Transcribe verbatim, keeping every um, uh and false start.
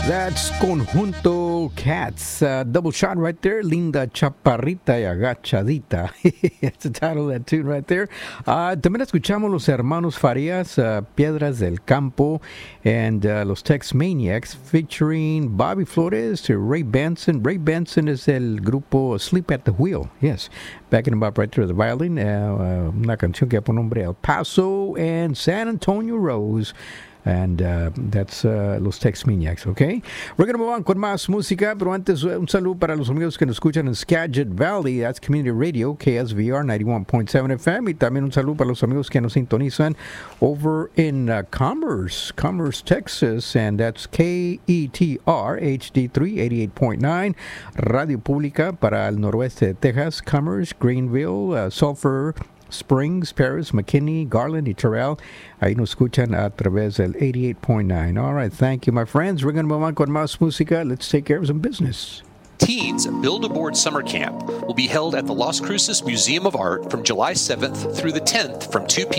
That's Conjunto Cats. Uh, double shot right there. Linda Chaparrita y Agachadita. That's the title of that tune right there. Uh, también escuchamos los hermanos Farias, uh, Piedras del Campo, and uh, los Tex Maniacs featuring Bobby Flores to Ray Benson. Ray Benson es el grupo Sleep at the Wheel. Yes. Backing him up right there, the violin. Uh, uh, una canción que por nombre El Paso and San Antonio Rose. And uh, that's uh, los Tex Maniacs, okay? We're going to move on con más música, pero antes un saludo para los amigos que nos escuchan en Skagit Valley, that's Community Radio, K S V R ninety-one point seven F M, y también un saludo para los amigos que nos sintonizan over in uh, Commerce, Commerce, Texas, and that's K E T R H D three eighty-eight point nine, Radio Pública para el noroeste de Texas, Commerce, Greenville, uh, Sulphur Springs, Paris, McKinney, Garland y Terrell. Ahí nos escuchan a través del eighty-eight point nine. All right, thank you, my friends. We're going to move on con más música. Let's take care of some business. Teens Build-A-Board Summer Camp will be held at the Las Cruces Museum of Art from July seventh through the tenth from two p.m.